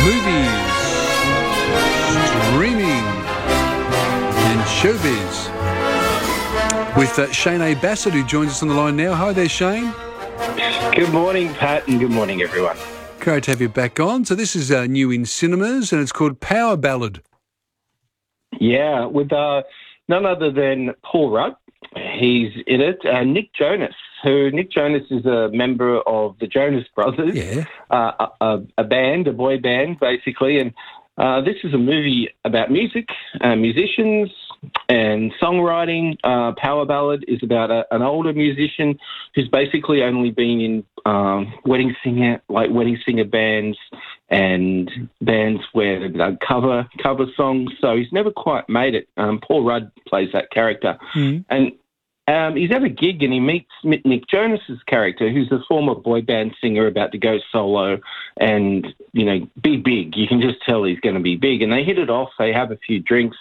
movies, streaming and showbiz with Shane A. Bassett, who joins us on the line now. Hi there, Shane. Good morning, Pat, and good morning, everyone. Great to have you back on. So this is new in cinemas, and it's called Power Ballad. Yeah, with none other than Paul Rudd. He's in it. Nick Jonas, Nick Jonas is a member of the Jonas Brothers, a band, a boy band, basically. And this is a movie about music, musicians, and songwriting. Power Ballad is about an older musician who's basically only been in wedding singer bands and bands where they cover songs. So he's never quite made it. Paul Rudd plays that character. And he's at a gig and he meets Nick Jonas's character, who's a former boy band singer about to go solo and, be big. You can just tell he's going to be big. And they hit it off. They have a few drinks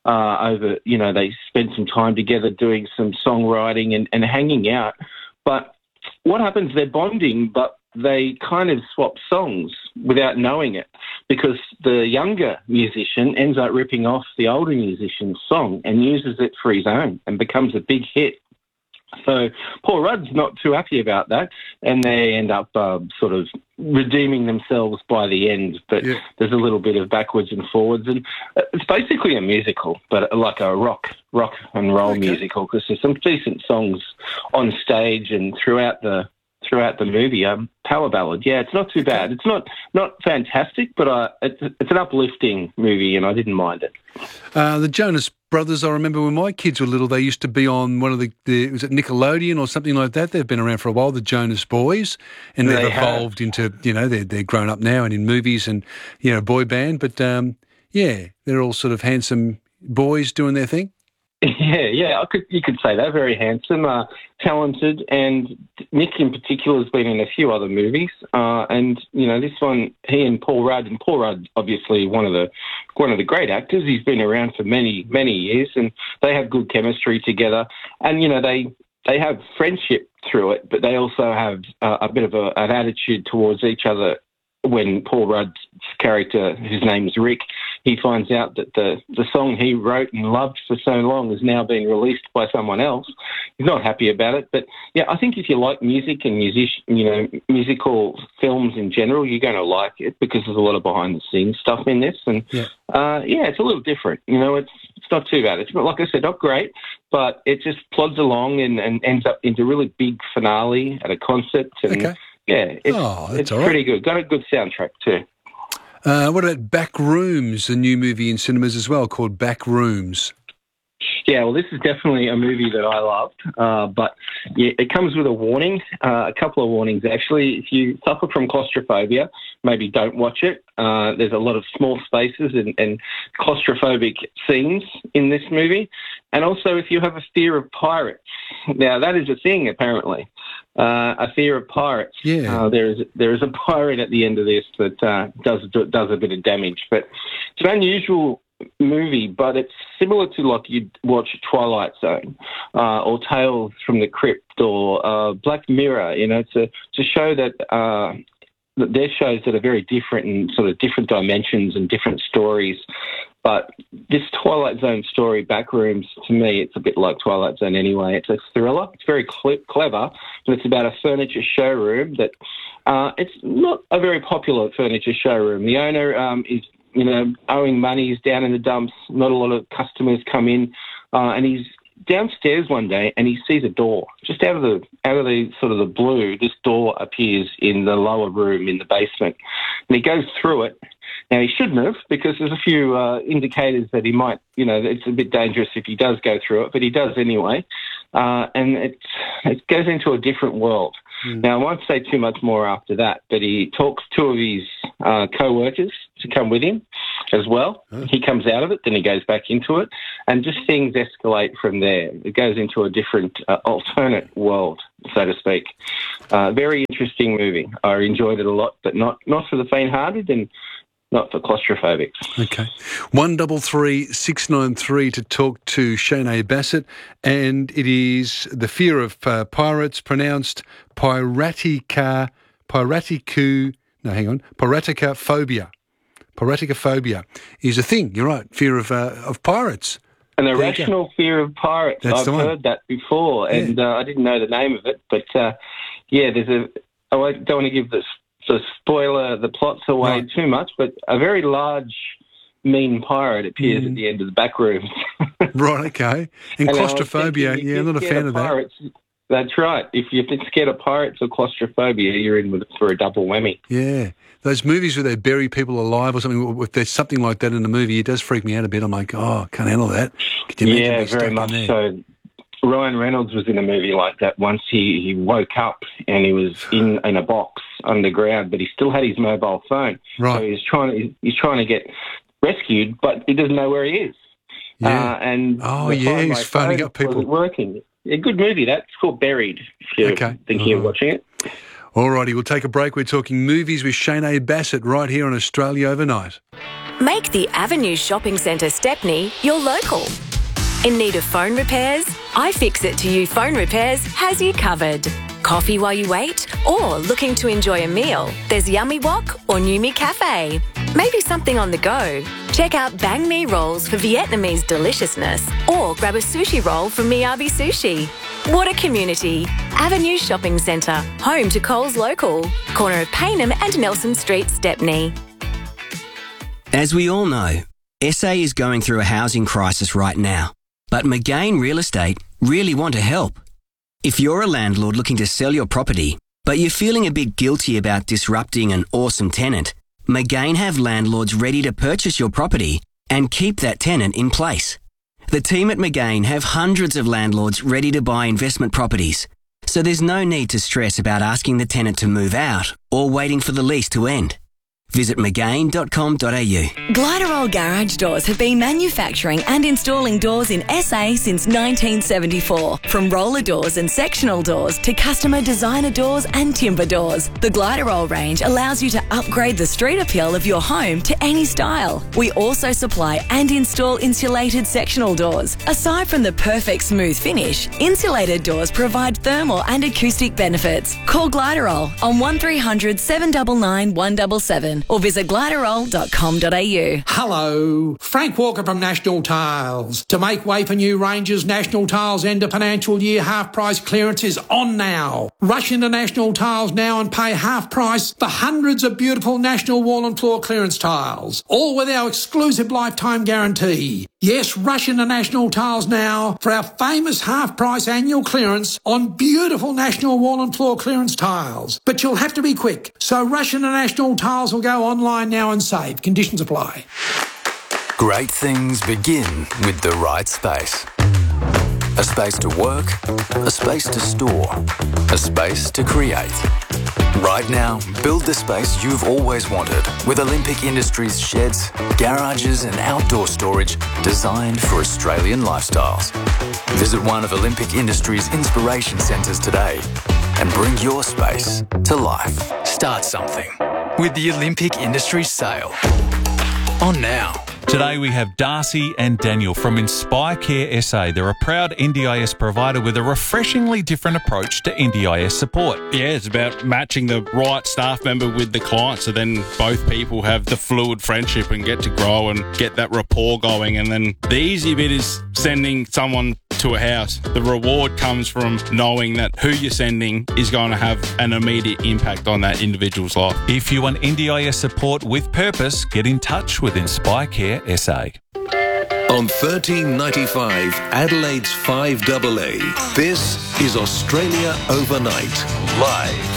they spend some time together doing some songwriting and hanging out. But what happens, they're bonding, but they kind of swap songs without knowing it, because the younger musician ends up ripping off the older musician's song and uses it for his own and becomes a big hit. So Paul Rudd's not too happy about that, and they end up sort of redeeming themselves by the end. But there's a little bit of backwards and forwards, and it's basically a musical, but like a rock and roll musical, because there's some decent songs on stage and throughout the movie. Power Ballad, it's not too bad. It's not fantastic, but it's an uplifting movie, and I didn't mind it. The Jonas Brothers, I remember when my kids were little, they used to be on one of the was it Nickelodeon or something like that? They've been around for a while, the Jonas Boys, and they've evolved into, they're grown up now and in movies and, boy band, but they're all sort of handsome boys doing their thing. Yeah, you could say that. Very handsome, talented, and Nick in particular has been in a few other movies. And this one, he and Paul Rudd, obviously one of the great actors. He's been around for many years, and they have good chemistry together. And they have friendship through it, but they also have a bit of an attitude towards each other. When Paul Rudd's character, whose name's Rick, he finds out that the song he wrote and loved for so long has now been released by someone else, he's not happy about it. But I think if you like music and musical films in general, you're going to like it, because there's a lot of behind the scenes stuff in this, and it's a little different. It's not too bad. It's not, like I said, not great, but it just plods along and ends up into a really big finale at a concert. And it's pretty good. Got a good soundtrack too. What about Back Rooms, a new movie in cinemas as well called Back Rooms? Yeah, well, this is definitely a movie that I loved, but it comes with a warning, a couple of warnings actually. If you suffer from claustrophobia, maybe don't watch it. There's a lot of small spaces and claustrophobic scenes in this movie. And also if you have a fear of pirates. Now, that is a thing, apparently, a fear of pirates. There is a pirate at the end of this that does a bit of damage. But it's an unusual movie, but it's similar to like you'd watch Twilight Zone or Tales from the Crypt or Black Mirror. It's a show that they're shows that are very different and sort of different dimensions and different stories. But this Twilight Zone story, Backrooms, to me, it's a bit like Twilight Zone anyway. It's a thriller. It's very clever, but it's about a furniture showroom that it's not a very popular furniture showroom. The owner is owing money. He's down in the dumps. Not a lot of customers come in, and he's downstairs one day and he sees a door just out of the sort of the blue. This door appears in the lower room in the basement, and he goes through it. Now, he shouldn't have, because there's a few indicators that he might, it's a bit dangerous if he does go through it, but he does anyway. And it goes into a different world. Now, I won't say too much more after that, but he talks two of his co-workers to come with him as well. He comes out of it, then he goes back into it, and just things escalate from there. It goes into a different alternate world, so to speak. Very interesting movie. I enjoyed it a lot, but not for the faint-hearted and not for claustrophobics. Okay. 133693 to talk to Shane A. Bassett, and it is The Fear of Pirates, pronounced Piratica Phobia. Piraticophobia is a thing. You're right. Fear of pirates. An irrational fear of pirates. I've heard that before, and I didn't know the name of it. But, there's I don't want to give the spoiler the plots away too much, but a very large, mean pirate appears at the end of the back rooms. Right, okay. And claustrophobia, I'm not a fan of that. That's right. If you're scared of pirates or claustrophobia, you're in for a double whammy. Yeah. Those movies where they bury people alive or something, if there's something like that in the movie, it does freak me out a bit. I'm like, can't handle that. Could you imagine very much so. Ryan Reynolds was in a movie like that once. He woke up and he was in a box underground, but he still had his mobile phone. Right. So he's trying to get rescued, but he doesn't know where he is. Yeah. He's phoning up people. Wasn't working. A good movie, that. It's called Buried, if you're thinking of watching it. All righty, we'll take a break. We're talking movies with Shane Bassett right here on Australia Overnight. Make the Avenue Shopping Centre Stepney your local. In need of phone repairs? iFixit to You Phone Repairs has you covered. Coffee while you wait? Or looking to enjoy a meal? There's Yummy Wok or Numi Cafe. Maybe something on the go? Check out Bang Mi rolls for Vietnamese deliciousness, or grab a sushi roll from Miyabi Sushi. What a community. Avenue Shopping Centre, home to Coles Local, corner of Payneham and Nelson Street, Stepney. As we all know, SA is going through a housing crisis right now, but McGain Real Estate really want to help. If you're a landlord looking to sell your property, but you're feeling a bit guilty about disrupting an awesome tenant, McGain have landlords ready to purchase your property and keep that tenant in place. The team at McGain have hundreds of landlords ready to buy investment properties, so there's no need to stress about asking the tenant to move out or waiting for the lease to end. Visit McGain.com.au. Gliderol Garage Doors have been manufacturing and installing doors in SA since 1974. From roller doors and sectional doors to customer designer doors and timber doors, the Gliderol range allows you to upgrade the street appeal of your home to any style. We also supply and install insulated sectional doors. Aside from the perfect smooth finish, insulated doors provide thermal and acoustic benefits. Call Gliderol on 1300 799 177. Or visit gliderol.com.au. Hello, Frank Walker from National Tiles. To make way for new ranges, National Tiles end of financial year half price clearance is on now. Rush into National Tiles now and pay half price for hundreds of beautiful National wall and floor clearance tiles, all with our exclusive lifetime guarantee. Yes, rush into National Tiles now for our famous half price annual clearance on beautiful National wall and floor clearance tiles. But you'll have to be quick, so rush into National Tiles or go online now and save. Conditions apply. Great things begin with the right space. A space to work, a space to store, a space to create. Right now, build the space you've always wanted with Olympic Industries sheds, garages and outdoor storage designed for Australian lifestyles. Visit one of Olympic Industries' inspiration centres today and bring your space to life. Start something with the Olympic Industries sale. On now. Today we have Darcy and Daniel from Inspire Care SA. They're a proud NDIS provider with a refreshingly different approach to NDIS support. Yeah, it's about matching the right staff member with the client, so then both people have the fluid friendship and get to grow and get that rapport going. And then the easy bit is sending someone to a house. The reward comes from knowing that who you're sending is going to have an immediate impact on that individual's life. If you want NDIS support with purpose, get in touch with Inspire Care SA. On 1395 Adelaide's 5AA, this is Australia Overnight, live.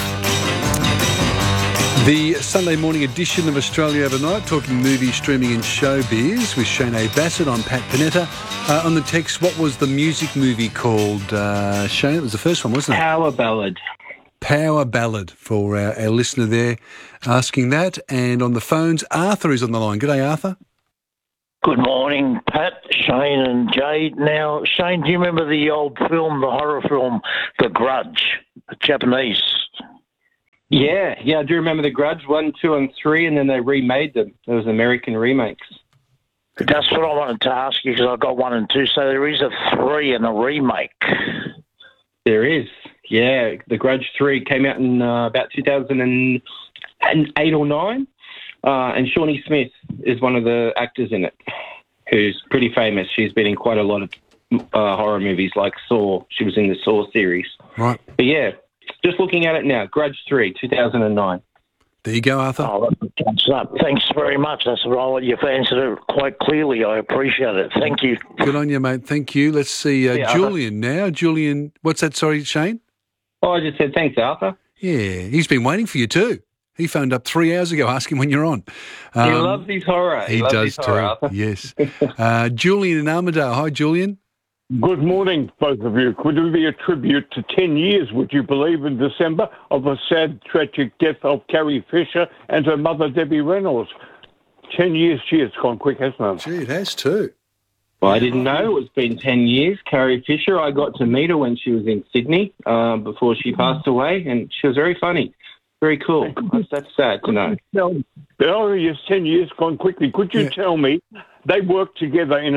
The Sunday morning edition of Australia Overnight, talking movies, streaming and showbiz with Shane Bassett. I'm Pat Panetta. On the text, what was the music movie called? Shane, it was the first one, wasn't it? Power Ballad. Power Ballad for our listener there asking that. And on the phones, Arthur is on the line. G'day, Arthur. Good morning, Pat, Shane and Jade. Now, Shane, do you remember the old film, the horror film, The Grudge, Japanese? Yeah, I do remember The Grudge 1, 2 and 3, and then they remade them. There was American remakes. That's what I wanted to ask you, because I got 1 and 2, so there is a 3 and a remake. There is, yeah. The Grudge 3 came out in about 2008 or 9. And Shawnee Smith is one of the actors in it, who's pretty famous. She's been in quite a lot of horror movies like Saw. She was in the Saw series. Right. But yeah, just looking at it now, Grudge 3, 2009. There you go, Arthur. Oh, thanks very much. That's right. You've answered it quite clearly. I appreciate it. Thank you. Good on you, mate. Thank you. Let's see Julian now. Julian, what's that? Sorry, Shane? Oh, I just said thanks, Arthur. Yeah, he's been waiting for you too. He phoned up 3 hours ago asking when you're on. He loves his horror. He does too, Arthur. Yes. Julian in Armidale. Hi, Julian. Good morning, both of you. Could it be a tribute to 10 years, would you believe, in December, of the sad, tragic death of Carrie Fisher and her mother, Debbie Reynolds? 10 years, gee, it's gone quick, hasn't it? Gee, it has too. Well, I didn't know it's been 10 years. Carrie Fisher, I got to meet her when she was in Sydney before she passed away, and she was very funny. Very cool. That's sad to know. Oh, yes, 10 years gone quickly. Could you tell me, they worked together in a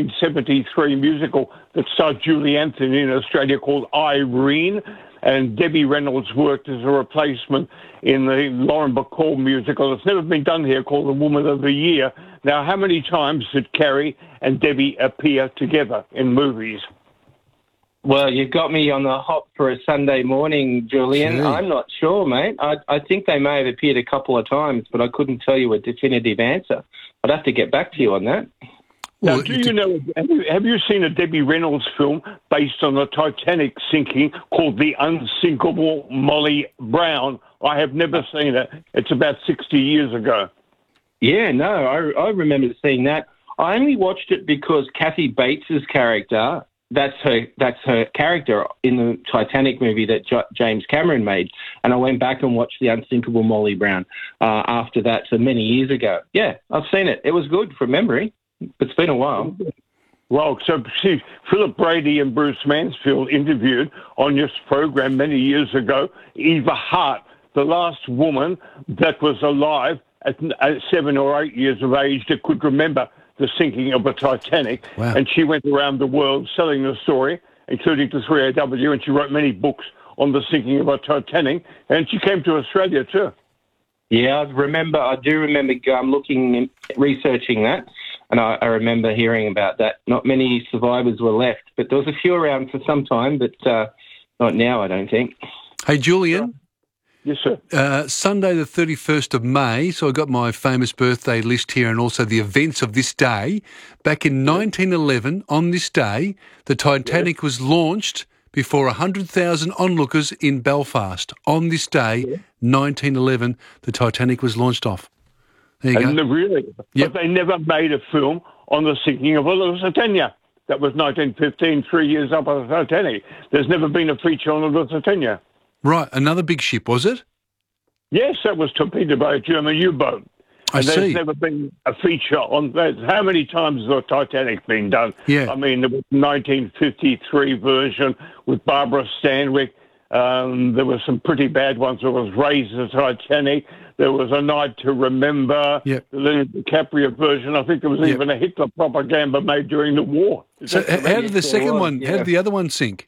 1973 musical that starred Julie Anthony in Australia called Irene, and Debbie Reynolds worked as a replacement in the Lauren Bacall musical. It's never been done here, called The Woman of the Year. Now, how many times did Carrie and Debbie appear together in movies? Well, you've got me on the hop for a Sunday morning, Julian. Gee. I'm not sure, mate. I think they may have appeared a couple of times, but I couldn't tell you a definitive answer. I'd have to get back to you on that. Now, do you know, have you seen a Debbie Reynolds film based on the Titanic sinking called The Unsinkable Molly Brown? I have never seen it. It's about 60 years ago. Yeah, no, I remember seeing that. I only watched it because Kathy Bates's character, that's her character in the Titanic movie that James Cameron made. And I went back and watched The Unsinkable Molly Brown after that, so many years ago. Yeah, I've seen it. It was good from memory. It's been a while. Well, so see, Philip Brady and Bruce Mansfield interviewed on this program many years ago Eva Hart, the last woman that was alive at 7 or 8 years of age that could remember the sinking of the Titanic. Wow. And she went around the world selling the story, including to 3AW, and she wrote many books on the sinking of the Titanic, and she came to Australia too. Yeah, I do remember researching that, and I remember hearing about that. Not many survivors were left, but there was a few around for some time, but not now, I don't think. Hey, Julian. Yes, sir. Sunday the 31st of May, so I got my famous birthday list here and also the events of this day. Back in 1911, on this day, the Titanic was launched before 100,000 onlookers in Belfast. On this day, 1911, the Titanic was launched off. There you go. Really? Yep. But they never made a film on the sinking of the Lusitania. That was 1915, 3 years up on the Titanic. There's never been a feature on the Lusitania. Right, another big ship, was it? Yes, that was torpedoed by a German U-boat. I see. There's never been a feature on that. How many times has the Titanic been done? Yeah. I mean, there was 1953 version with Barbara Stanwyck. There were some pretty bad ones. There was Raise the Titanic. There was A Night to Remember. Yep. The Leonardo DiCaprio version. I think there was even a Hitler propaganda made during the war. So how did the second one, how did the other one sink?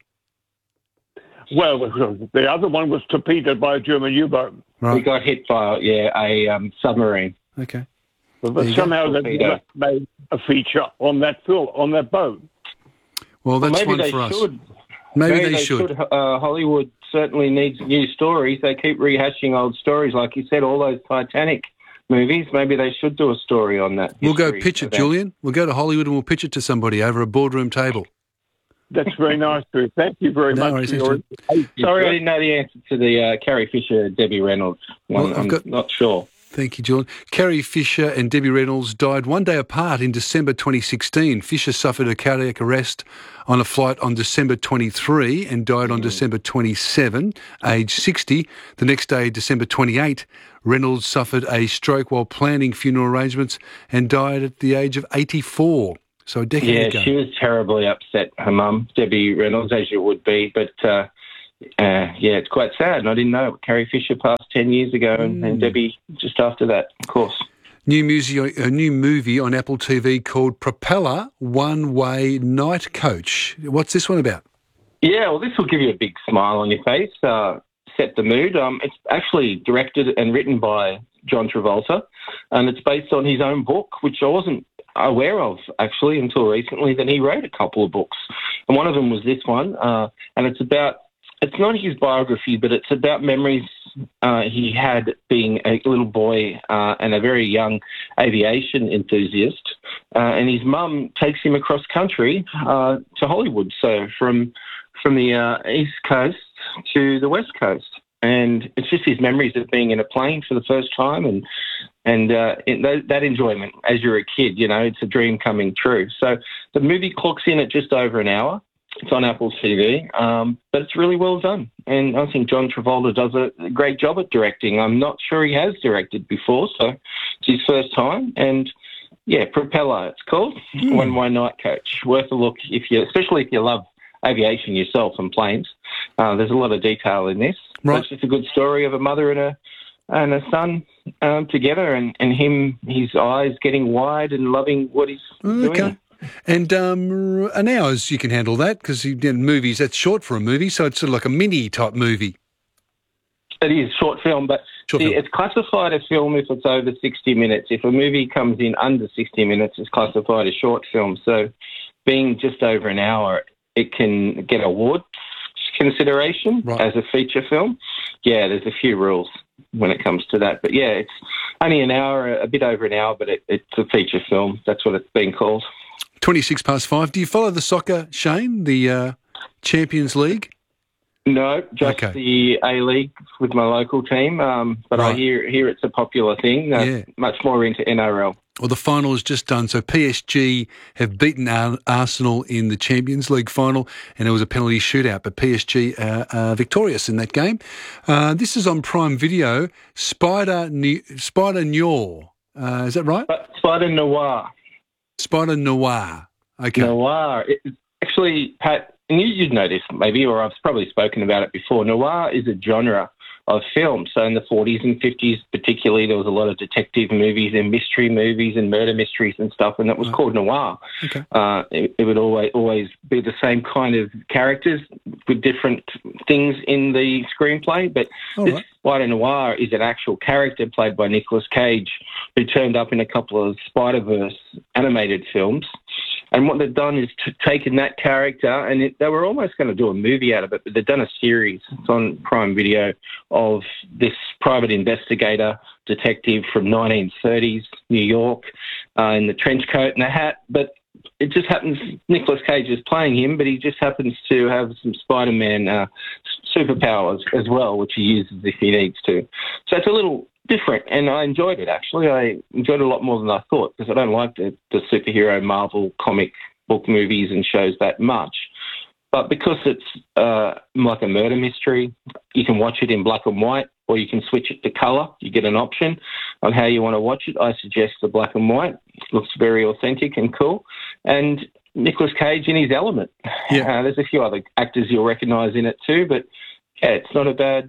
Well, the other one was torpedoed by a German U-boat. Right. We got hit by a submarine. Okay. But somehow they never made a feature on that film, on that boat. Well, that's maybe one they for us. should. Maybe they should. Hollywood certainly needs new stories. They keep rehashing old stories. Like you said, all those Titanic movies, maybe they should do a story on that. We'll go pitch it, Julian. We'll go to Hollywood and we'll pitch it to somebody over a boardroom table. That's very nice, Drew. Thank you very much. Sorry, I didn't know the answer to the Carrie Fisher, Debbie Reynolds one. Well, I'm not sure. Thank you, Julian. Carrie Fisher and Debbie Reynolds died one day apart in December 2016. Fisher suffered a cardiac arrest on a flight on December 23 and died on December 27, age 60. The next day, December 28, Reynolds suffered a stroke while planning funeral arrangements and died at the age of 84. So a decade ago. Yeah, she was terribly upset, her mum, Debbie Reynolds, as you would be. But, it's quite sad. And I didn't know Carrie Fisher passed 10 years ago and Debbie just after that, of course. A new movie on Apple TV called Propeller One-Way Night Coach. What's this one about? Yeah, well, this will give you a big smile on your face, set the mood. It's actually directed and written by John Travolta. and it's based on his own book, which I wasn't aware of actually until recently. That he wrote a couple of books, and one of them was this one, and it's not his biography, but it's about memories he had being a little boy and a very young aviation enthusiast. And his mum takes him across country to Hollywood, so from the East Coast to the West Coast. And it's just his memories of being in a plane for the first time and that enjoyment as you're a kid, it's a dream coming true. So the movie clocks in at just over an hour. It's on Apple TV, but it's really well done. And I think John Travolta does a great job at directing. I'm not sure he has directed before, so it's his first time. And, yeah, Propeller, it's called. One Way Night Coach. Worth a look, especially if you love aviation yourself and planes. There's a lot of detail in this. Right. It's just a good story of a mother and a son together and his eyes getting wide and loving what he's doing. And an hour's you can handle that because movies, that's short for a movie, so it's sort of like a mini-type movie. It is short film, but it's classified a film if it's over 60 minutes. If a movie comes in under 60 minutes, it's classified a short film. So being just over an hour, it can get award consideration as a feature film. Yeah, there's a few rules when it comes to that. But, yeah, it's only an hour, a bit over an hour, but it's a feature film. That's what it's been called. 5:26. Do you follow the soccer, Shane, the Champions League? No, just the A-League with my local team. But I hear it's a popular thing. Much more into NRL. Well, the final is just done. So PSG have beaten Arsenal in the Champions League final, and it was a penalty shootout. But PSG are victorious in that game. This is on Prime Video. Spider Noir. Is that right? Spider Noir. Spider Noir. Okay. Noir. Actually, Pat, and you'd know this maybe, or I've probably spoken about it before. Noir is a genre of film. So in the 40s and 50s particularly, there was a lot of detective movies and mystery movies and murder mysteries and stuff, and that was called noir. Okay. It would always be the same kind of characters with different things in the screenplay, but this Spider Noir is an actual character played by Nicolas Cage, who turned up in a couple of Spider-Verse animated films. And what they've done is taken that character, and they were almost going to do a movie out of it, but they've done a series. It's on Prime Video of this private investigator detective from 1930s New York in the trench coat and the hat. But it just happens Nicolas Cage is playing him, but he just happens to have some Spider-Man superpowers as well, which he uses if he needs to. So it's a little different, and I enjoyed it, actually. I enjoyed it a lot more than I thought, because I don't like the superhero Marvel comic book movies and shows that much. But because it's like a murder mystery, you can watch it in black and white, or you can switch it to colour. You get an option on how you want to watch it. I suggest the black and white. It looks very authentic and cool. And Nicolas Cage in his element. Yeah. There's a few other actors you'll recognise in it too, but yeah, it's not a bad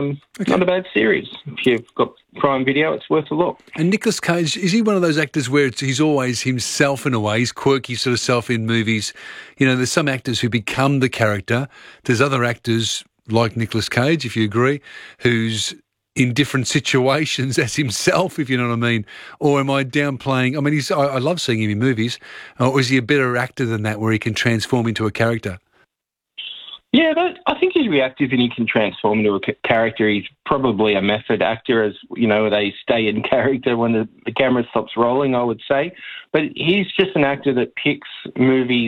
series. If you've got Prime Video, it's worth a look. And Nicolas Cage, is he one of those actors where he's always himself in a way? He's quirky sort of self in movies. You know, there's some actors who become the character. There's other actors like Nicolas Cage, if you agree, who's in different situations as himself, if you know what I mean. Or am I downplaying? I mean, I love seeing him in movies. Or is he a better actor than that, where he can transform into a character? Yeah, I think he's reactive and he can transform into a character. He's probably a method actor, as you know, they stay in character when the camera stops rolling, I would say. But he's just an actor that picks movies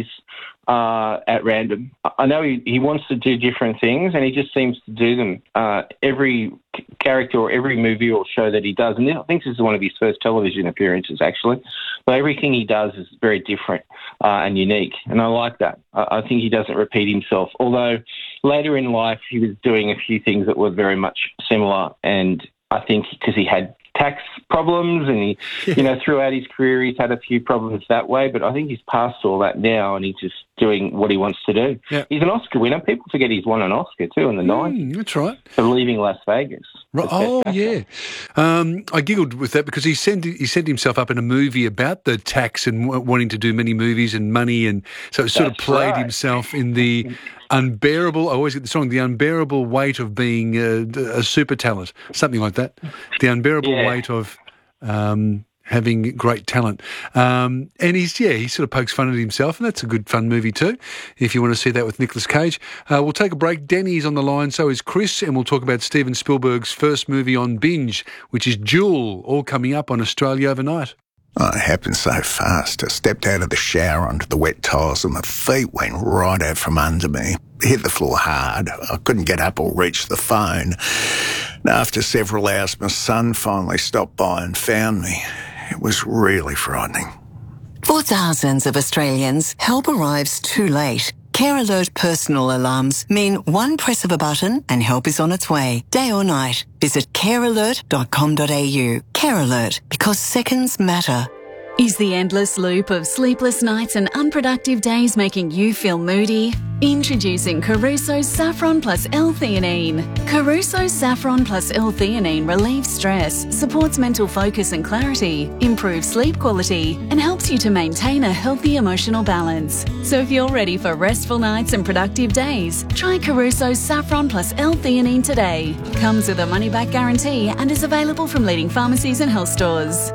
at random. I know he wants to do different things, and he just seems to do them. Every character or every movie or show that he does, and I think this is one of his first television appearances, actually, but everything he does is very different and unique, and I like that. I think he doesn't repeat himself, although later in life he was doing a few things that were very much similar, and I think because he had tax problems and he, throughout his career he's had a few problems that way, but I think he's past all that now and he's just doing what he wants to do. Yeah. He's an Oscar winner. People forget he's won an Oscar too in the 90s. That's right. For Leaving Las Vegas. Right. Oh, yeah. I giggled with that because he set himself up in a movie about the tax and wanting to do many movies and money, and so it sort of played himself in the unbearable, I always get this wrong, the unbearable weight of being a super talent, something like that. The unbearable weight of having great talent. And he sort of pokes fun at himself, and that's a good fun movie too, if you want to see that with Nicolas Cage. We'll take a break. Danny's on the line, so is Chris, and we'll talk about Steven Spielberg's first movie on binge, which is Jewel, all coming up on Australia Overnight. Oh, it happened so fast. I stepped out of the shower onto the wet tiles and my feet went right out from under me. Hit the floor hard. I couldn't get up or reach the phone. And after several hours, my son finally stopped by and found me. It was really frightening. For thousands of Australians, help arrives too late. Care Alert personal alarms mean one press of a button and help is on its way, day or night. Visit carealert.com.au. Care Alert, because seconds matter. Is the endless loop of sleepless nights and unproductive days making you feel moody? Introducing Caruso's Saffron Plus L-Theanine. Caruso's Saffron Plus L-Theanine relieves stress, supports mental focus and clarity, improves sleep quality, and helps you to maintain a healthy emotional balance. So if you're ready for restful nights and productive days, try Caruso's Saffron Plus L-Theanine today. Comes with a money-back guarantee and is available from leading pharmacies and health stores.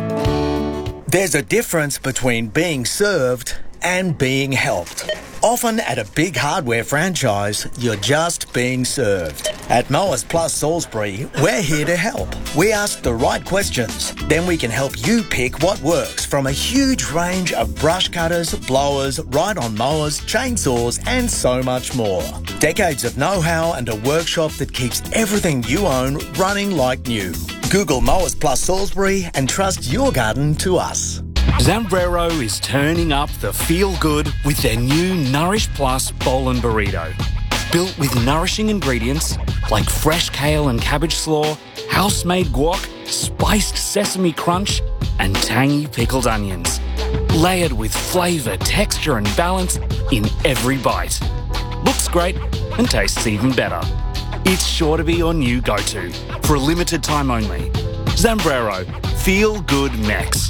There's a difference between being served and being helped. Often at a big hardware franchise, you're just being served. At Mowers Plus Salisbury, we're here to help. We ask the right questions, then we can help you pick what works from a huge range of brush cutters, blowers, ride-on mowers, chainsaws, and so much more. Decades of know-how and a workshop that keeps everything you own running like new. Google Mowers Plus Salisbury and trust your garden to us. Zambrero is turning up the feel-good with their new Nourish Plus Bowl and Burrito. Built with nourishing ingredients like fresh kale and cabbage slaw, house-made guac, spiced sesame crunch, and tangy pickled onions. Layered with flavour, texture and balance in every bite. Looks great and tastes even better. It's sure to be your new go-to for a limited time only. Zambrero, feel good Mex.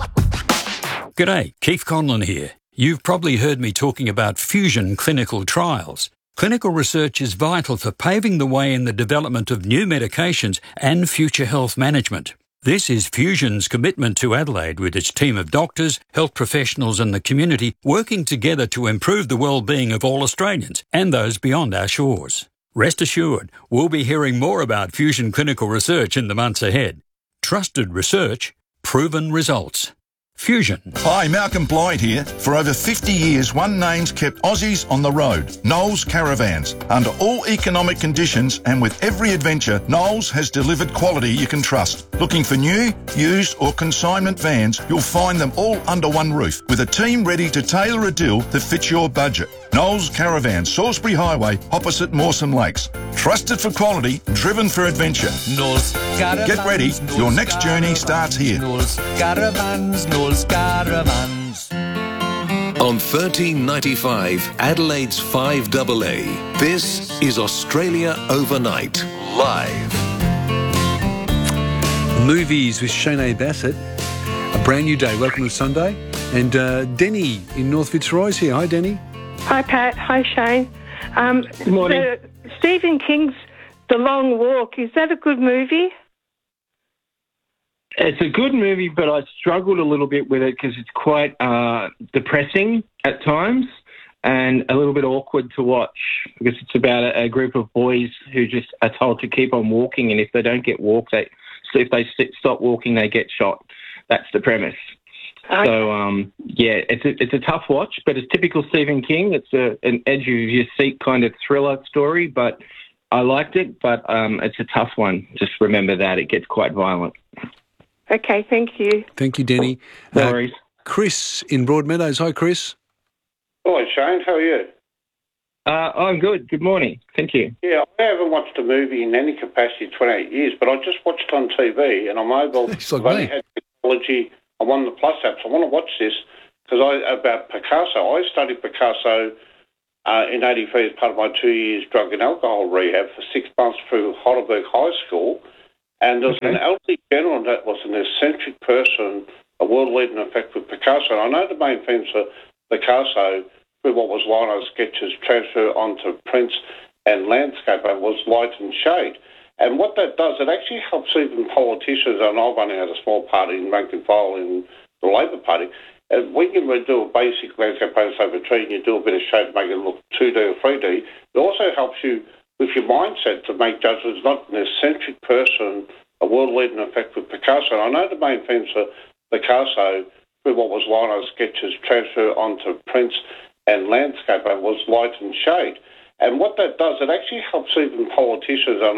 G'day, Keith Conlon here. You've probably heard me talking about Fusion clinical trials. Clinical research is vital for paving the way in the development of new medications and future health management. This is Fusion's commitment to Adelaide with its team of doctors, health professionals and the community working together to improve the well-being of all Australians and those beyond our shores. Rest assured, we'll be hearing more about Fusion clinical research in the months ahead. Trusted research, proven results. Fusion. Hi, Malcolm Blyde here. For over 50 years, one name's kept Aussies on the road. Knowles Caravans. Under all economic conditions and with every adventure, Knowles has delivered quality you can trust. Looking for new, used or consignment vans, you'll find them all under one roof with a team ready to tailor a deal that fits your budget. Knowles Caravans, Salisbury Highway, opposite Mawson Lakes. Trusted for quality, driven for adventure. Knowles Caravans. Get ready, your next journey starts here. Knowles Caravans, Knowles Caravans. On 1395, Adelaide's 5AA, this is Australia Overnight, live. Movies with Shane Bassett. A brand new day. Welcome to Sunday. And Denny in North Fitzroy is here. Hi, Denny. Hi, Pat. Hi, Shane. Good morning. Stephen King's The Long Walk, is that a good movie? It's a good movie, but I struggled a little bit with it because it's quite depressing at times and a little bit awkward to watch because it's about a group of boys who just are told to keep on walking, and if they don't get walked, if they stop walking, they get shot. That's the premise. Okay. So, it's a tough watch, but it's typical Stephen King. It's an edge-of-your-seat kind of thriller story, but I liked it, but it's a tough one. Just remember that. It gets quite violent. Okay, thank you. Thank you, Denny. No worries. Chris in Broadmeadows. Hi, Chris. Hi, Shane. How are you? I'm good. Good morning. Thank you. Yeah, I haven't watched a movie in any capacity in 28 years, but I just watched on TV and on mobile. I've only had technology on one of the Plus apps. I want to watch this because about Picasso. I studied Picasso in 83 as part of my 2 years drug and alcohol rehab for 6 months through Heidelberg High School. And there was an elderly gentleman that was an eccentric person, a world leader, in fact, with Picasso. And I know the main themes for Picasso, through what was lino sketches, transfer onto prints and landscape, was light and shade. And what that does, it actually helps even politicians, and I've only had a small party in rank and file in the Labor Party, when you do a basic landscape paint over a tree and you do a bit of shade to make it look 2D or 3D, it also helps you with your mindset to make judgments, not an eccentric person, a world leader in effect with Picasso. And I know the main themes for Picasso, through what was lino sketches, transfer onto prints and landscape, was light and shade. And what that does, it actually helps even politicians.